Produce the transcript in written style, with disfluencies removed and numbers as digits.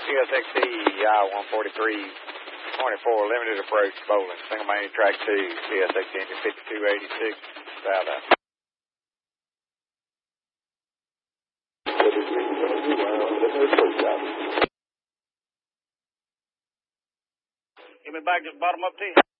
CSXT, I-143.4, limited approach, Bowling, single main track 2, CSXT engine 5286, south out. Give me back to the bottom up 10.